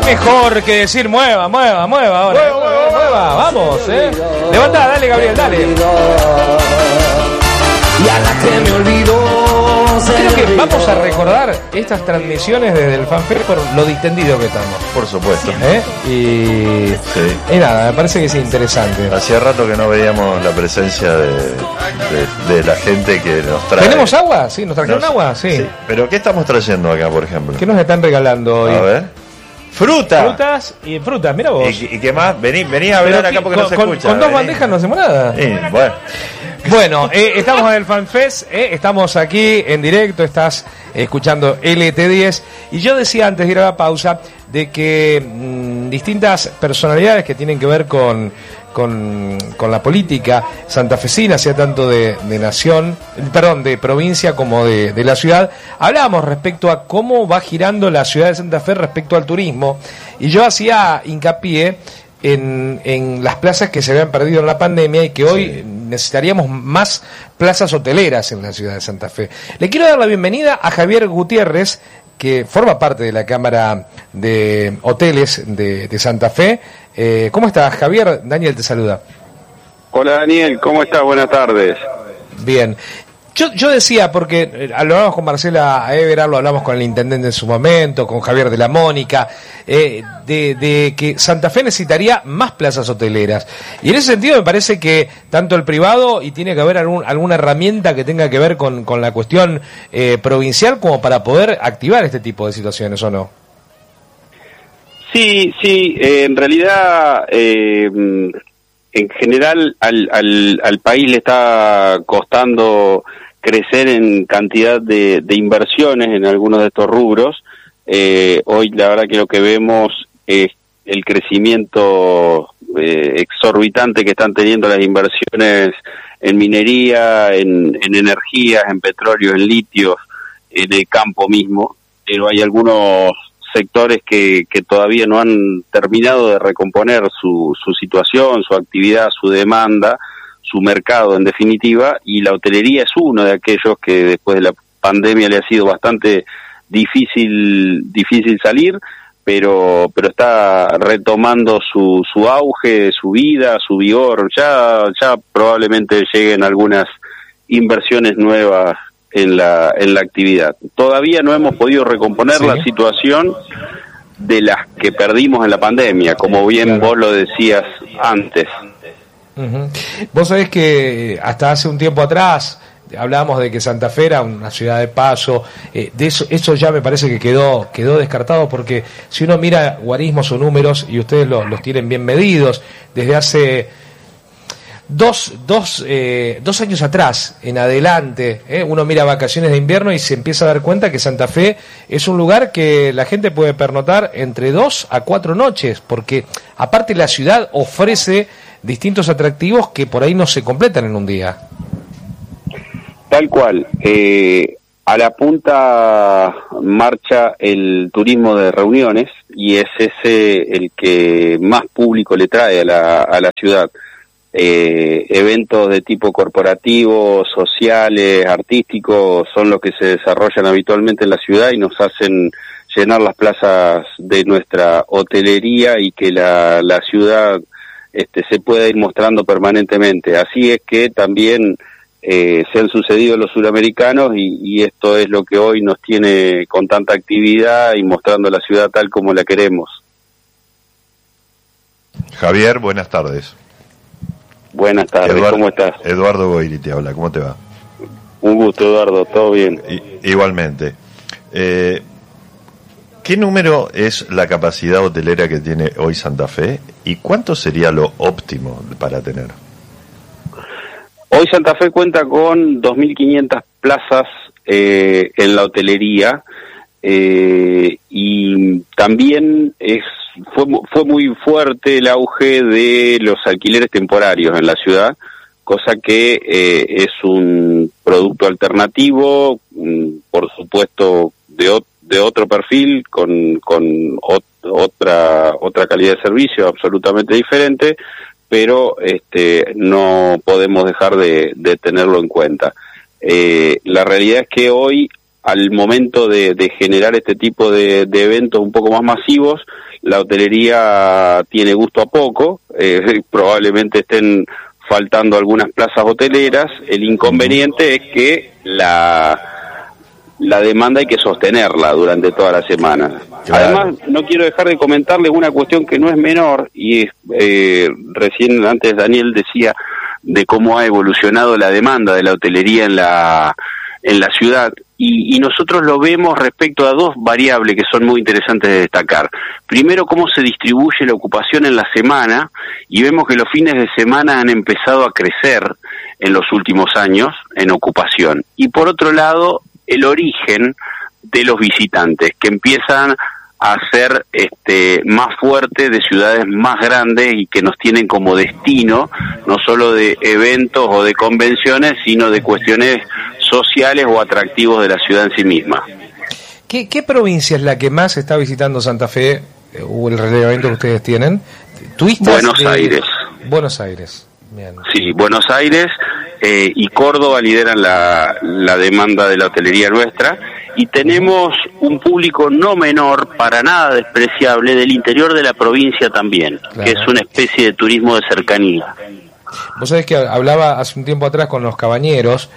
mejor que decir mueva ahora. Mueva, vamos, Levantá, dale, Gabriel, dale. Y a la que me olvidó. Creo que vamos a recordar estas transmisiones desde el FanFest por lo distendido que estamos. Por supuesto. Y nada, me parece que es interesante. Hacía rato que no veíamos la presencia de la gente que nos trae. ¿Tenemos agua? Sí, ¿nos trajeron agua? Sí. Pero ¿qué estamos trayendo acá, por ejemplo? ¿Qué nos están regalando hoy? A ver. Frutas, mira vos. ¿Y qué más? Vení a hablar acá porque no se escucha. Con dos bandejas no hacemos nada. Bueno, estamos en el FanFest, estamos aquí en directo, estás escuchando LT10 y yo decía antes de ir a la pausa de que distintas personalidades que tienen que ver con la política santafesina, sea tanto de provincia como de la ciudad, hablábamos respecto a cómo va girando la ciudad de Santa Fe respecto al turismo y yo hacía hincapié en las plazas que se habían perdido en la pandemia y que hoy necesitaríamos más plazas hoteleras en la ciudad de Santa Fe. Le quiero dar la bienvenida a Javier Gutiérrez, que forma parte de la Cámara de Hoteles de Santa Fe. ¿Cómo estás, Javier? Daniel te saluda. Hola, Daniel, ¿cómo estás? Buenas tardes. Bien. Yo decía, porque lo hablamos con Marcela Everard, lo hablamos con el intendente en su momento, con Javier de la Mónica, de que Santa Fe necesitaría más plazas hoteleras. Y en ese sentido me parece que tanto el privado, y tiene que haber alguna herramienta que tenga que ver con la cuestión provincial, como para poder activar este tipo de situaciones, ¿o no? Sí, en realidad, en general al país le está costando crecer en cantidad de inversiones en algunos de estos rubros. Hoy la verdad que lo que vemos es el crecimiento exorbitante que están teniendo las inversiones en minería, en energías, en petróleo, en litios, en el campo mismo, pero hay algunos sectores que todavía no han terminado de recomponer su situación, su actividad, su demanda, su mercado en definitiva, y la hotelería es uno de aquellos que después de la pandemia le ha sido bastante difícil salir, pero está retomando su auge, su vida, su vigor. Ya probablemente lleguen algunas inversiones nuevas en la actividad. Todavía no hemos podido recomponer la situación de las que perdimos en la pandemia, como bien vos lo decías antes. Vos sabés que hasta hace un tiempo atrás hablábamos de que Santa Fe era una ciudad de paso, de eso ya me parece que quedó descartado, porque si uno mira guarismos o números, y ustedes los tienen bien medidos, desde hace dos años atrás en adelante, uno mira vacaciones de invierno y se empieza a dar cuenta que Santa Fe es un lugar que la gente puede pernotar entre 2 a 4 noches, porque aparte la ciudad ofrece distintos atractivos que por ahí no se completan en un día. Tal cual. A la punta marcha el turismo de reuniones y es ese el que más público le trae a la ciudad. Eventos de tipo corporativo, sociales, artísticos, son los que se desarrollan habitualmente en la ciudad y nos hacen llenar las plazas de nuestra hotelería y que la ciudad se pueda ir mostrando permanentemente. Así es que también se han sucedido los suramericanos y esto es lo que hoy nos tiene con tanta actividad y mostrando la ciudad tal como la queremos. Javier, buenas tardes. Buenas tardes, ¿cómo estás? Eduardo Goiri te habla, ¿cómo te va? Un gusto, Eduardo, ¿todo bien? Igualmente. ¿Qué número es la capacidad hotelera que tiene hoy Santa Fe y cuánto sería lo óptimo para tener? Hoy Santa Fe cuenta con 2.500 plazas en la hotelería y también fue muy fuerte el auge de los alquileres temporarios en la ciudad, cosa que es un producto alternativo, por supuesto de otro perfil, con otra calidad de servicio absolutamente diferente, pero no podemos dejar de tenerlo en cuenta. La realidad es que hoy al momento de generar este tipo de eventos un poco más masivos, la hotelería tiene gusto a poco, probablemente estén faltando algunas plazas hoteleras. El inconveniente es que la demanda hay que sostenerla durante toda la semana. Claro. Además, no quiero dejar de comentarles una cuestión que no es menor, y recién antes Daniel decía de cómo ha evolucionado la demanda de la hotelería en la ciudad, y nosotros lo vemos respecto a dos variables que son muy interesantes de destacar. Primero, cómo se distribuye la ocupación en la semana, y vemos que los fines de semana han empezado a crecer en los últimos años en ocupación. Y por otro lado, el origen de los visitantes, que empiezan a ser más fuerte de ciudades más grandes y que nos tienen como destino, no solo de eventos o de convenciones, sino de cuestiones sociales o atractivos de la ciudad en sí misma. ¿Qué provincia es la que más está visitando Santa Fe, o el relevamiento que ustedes tienen? Buenos Aires. Buenos Aires. Bien. Sí, Buenos Aires y Córdoba lideran la demanda de la hotelería nuestra, y tenemos un público no menor, para nada despreciable, del interior de la provincia también, claro, que es una especie de turismo de cercanía. Vos sabés que hablaba hace un tiempo atrás con los cabañeros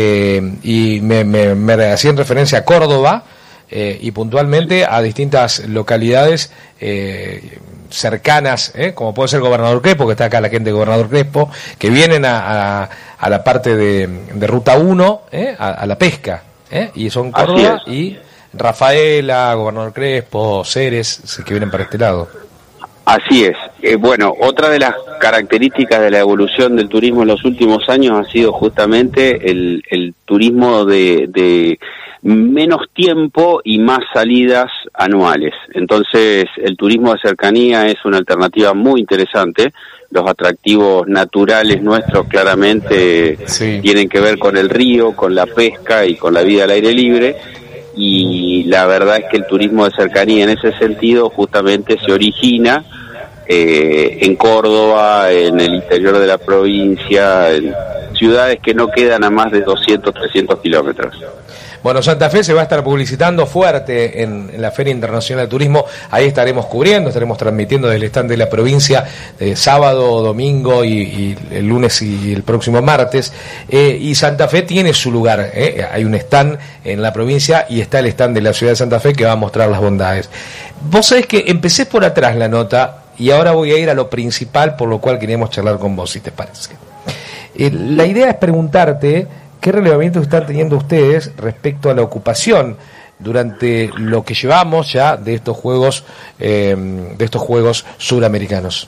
y me hacían referencia a Córdoba y puntualmente a distintas localidades cercanas, como puede ser Gobernador Crespo, que está acá la gente de Gobernador Crespo, que vienen a la parte de Ruta 1, a la pesca, y son Córdoba y Rafaela, Gobernador Crespo, Ceres, que vienen para este lado. Así es. Bueno, otra de las características de la evolución del turismo en los últimos años ha sido justamente el turismo de menos tiempo y más salidas anuales. Entonces, el turismo de cercanía es una alternativa muy interesante. Los atractivos naturales nuestros claramente tienen que ver con el río, con la pesca y con la vida al aire libre. Y la verdad es que el turismo de cercanía en ese sentido justamente se origina en Córdoba, en el interior de la provincia, en ciudades que no quedan a más de 200, 300 kilómetros. Bueno, Santa Fe se va a estar publicitando fuerte en la Feria Internacional de Turismo. Ahí estaremos cubriendo, estaremos transmitiendo desde el stand de la provincia sábado, domingo y el lunes y el próximo martes. Y Santa Fe tiene su lugar. Hay un stand en la provincia y está el stand de la ciudad de Santa Fe que va a mostrar las bondades. Vos sabés que empecé por atrás la nota y ahora voy a ir a lo principal, por lo cual queríamos charlar con vos, si te parece. La idea es preguntarte ¿qué relevamiento están teniendo ustedes respecto a la ocupación durante lo que llevamos ya de estos juegos suramericanos?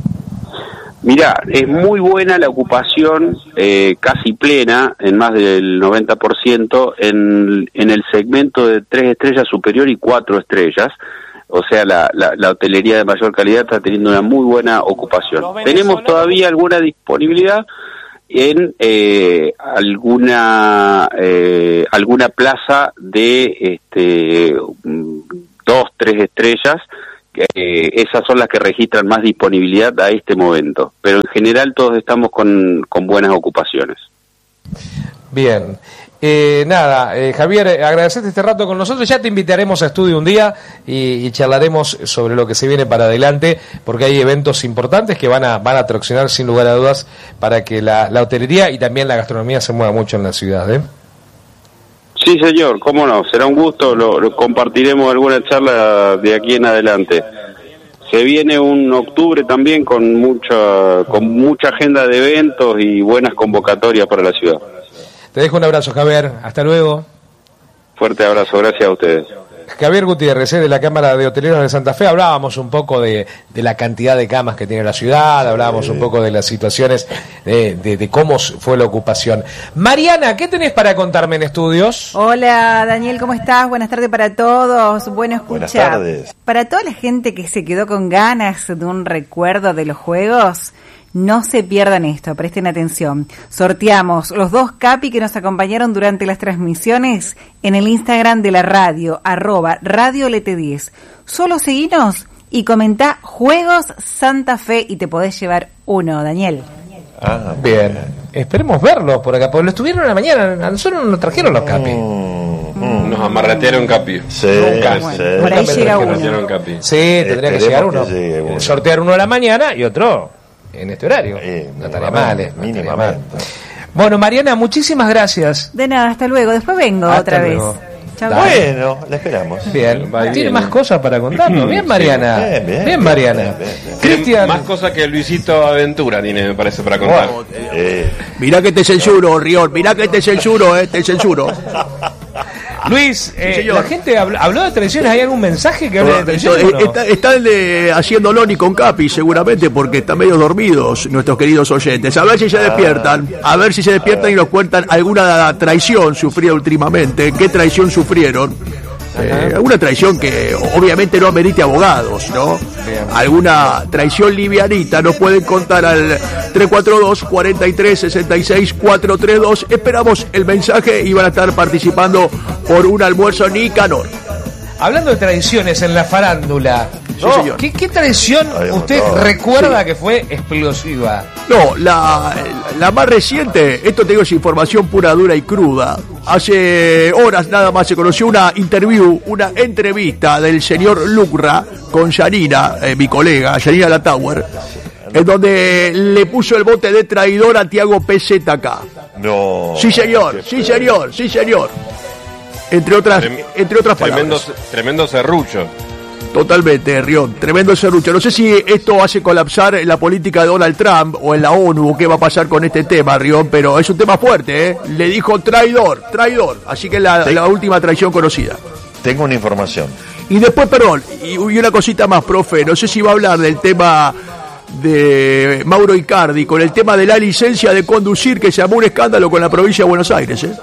Mirá, es muy buena la ocupación, casi plena, en más del 90%, en el segmento de 3 estrellas superior y 4 estrellas. O sea, la hotelería de mayor calidad está teniendo una muy buena ocupación. Tenemos todavía alguna disponibilidad en alguna plaza de 2, 3 estrellas, esas son las que registran más disponibilidad a este momento, pero en general todos estamos con buenas ocupaciones. Bien. Javier, agradecerte este rato con nosotros. Ya te invitaremos a estudio un día y charlaremos sobre lo que se viene para adelante, porque hay eventos importantes que van a atraccionar sin lugar a dudas para que la hotelería y también la gastronomía se mueva mucho en la ciudad. Sí, señor, cómo no, será un gusto, lo compartiremos alguna charla de aquí en adelante. Se viene un octubre también con mucha agenda de eventos y buenas convocatorias para la ciudad. Te dejo un abrazo, Javier. Hasta luego. Fuerte abrazo, gracias a ustedes. Javier Gutiérrez, de la Cámara de Hoteleros de Santa Fe. Hablábamos un poco de la cantidad de camas que tiene la ciudad, hablábamos un poco de las situaciones de cómo fue la ocupación. Mariana, ¿qué tenés para contarme en estudios? Hola, Daniel, ¿cómo estás? Buenas tardes para todos. Bueno, escucha. Buenas tardes. Para toda la gente que se quedó con ganas de un recuerdo de los juegos, no se pierdan esto, presten atención. Sorteamos los 2 Capi que nos acompañaron durante las transmisiones en el Instagram de la radio, @RadioLT10. Solo seguinos y comentá Juegos Santa Fe y te podés llevar uno, Daniel. Bien, esperemos verlos por acá, porque lo estuvieron en la mañana, a nosotros nos trajeron los Capi. Nos amarratearon Capi. Sí, Bueno, sí. por ahí llega Nos uno. amarratearon Capi. Sí, tendría que llegar uno. llegue uno. Sortear uno a la mañana y otro en este horario. No estaría mal, no estaría mal. Mínimamente. Bueno, Mariana, muchísimas gracias. De nada, hasta luego. Después vengo Hasta otra luego. vez. Chau. Dale. Bueno, la esperamos. Bien, Va ¿tiene bien. más cosas para contarnos? Bien, Mariana. Bien, Mariana. bien. Cristian. Más cosas que Luisito Aventura tiene, me parece, para contar. Mirá que te censuro, Rion, mirá que te censuro, te censuro. Luis, señor. la gente habló de televisiones. ¿Hay algún mensaje que hable de televisiones? o no? Están haciendo Loni con Capi, seguramente, porque están medio dormidos nuestros queridos oyentes. A ver si se despiertan, y nos cuentan alguna traición sufrida últimamente. ¿Qué traición sufrieron? Alguna traición que obviamente no amerite abogados, ¿no? Alguna traición livianita nos pueden contar al 342-43-66-432. Esperamos el mensaje y van a estar participando por un almuerzo Nicanor. Hablando de tradiciones en la farándula, Sí, señor. ¿qué tradición Habíamos usted todo. recuerda que fue explosiva? No, la más reciente, esto te digo es información pura, dura y cruda. Hace horas nada más se conoció una entrevista del señor Lucra con Yanina, mi colega, Yanina Latauer, en donde le puso el bote de traidor a Tiago PZK. No. Sí, señor, sí, señor, sí, señor. Entre otras palabras. Tremendo serrucho. Totalmente, Rion, tremendo serrucho. No sé si esto hace colapsar la política de Donald Trump o en la ONU, o qué va a pasar con este tema, Rion, pero es un tema fuerte, ¿eh? Le dijo traidor, así que la última traición conocida. Tengo una información. Y después, perdón, y una cosita más, profe, no sé si va a hablar del tema de Mauro Icardi, con el tema de la licencia de conducir, que se llamó un escándalo con la provincia de Buenos Aires, ¿eh?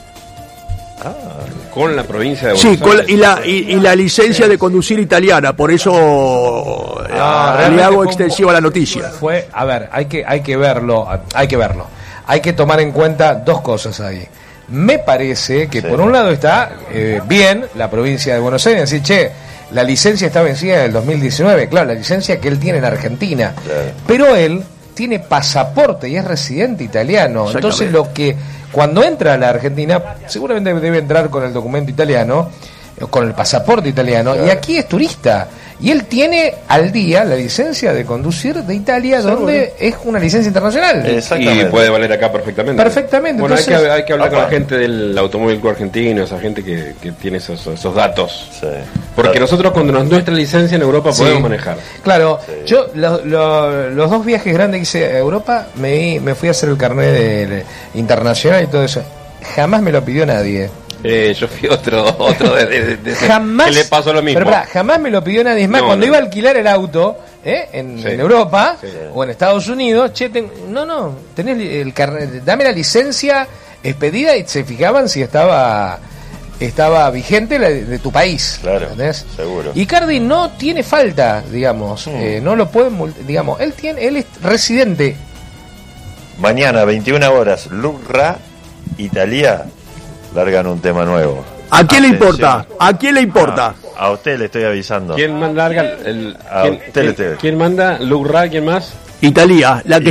Con la provincia de Sí, Buenos Aires. y la licencia de conducir italiana, por eso le realmente hago fue extensiva la noticia. Fue, a ver, hay que verlo. Hay que tomar en cuenta dos cosas ahí. Me parece que Sí. por un lado está bien la provincia de Buenos Aires, decir, che, la licencia está vencida en el 2019, claro, la licencia que él tiene en Argentina, Claro. pero él tiene pasaporte y es residente italiano, entonces Exactamente. cuando entra a la Argentina, seguramente debe entrar con el documento italiano, con el pasaporte italiano, y aquí es turista. Y él tiene al día la licencia de conducir de Italia, donde es una licencia internacional. Y puede valer acá perfectamente. Perfectamente, Bueno, entonces- hay que hablar con la Opa. gente del Automóvil Club Argentino, esa gente que tiene esos datos. Sí. Porque nosotros cuando nuestra licencia en Europa Sí. podemos manejar. Claro, yo los dos viajes grandes que hice a Europa, me fui a hacer el carnet internacional y todo eso. Jamás me lo pidió nadie. Yo fui otro de Jamás. que le pasó lo mismo. Pero pará, jamás me lo pidió nadie. Es más, No, cuando no. iba a alquilar el auto en Sí. Europa Sí. o en Estados Unidos, che, tenés el carnet, dame la licencia expedida, y se fijaban si estaba vigente la de tu país. Claro, ¿entendés? seguro. Icardi no tiene falta, digamos, no lo pueden, digamos, él es residente. Mañana, 21 horas, Lucra, Italia, largan un tema nuevo. ¿A quién le Atención. importa? ¿A quién le importa? A usted le estoy avisando. ¿Quién manda A usted le tengo. ¿Quién manda? ¿Lugra? ¿Quién más? Italia, la que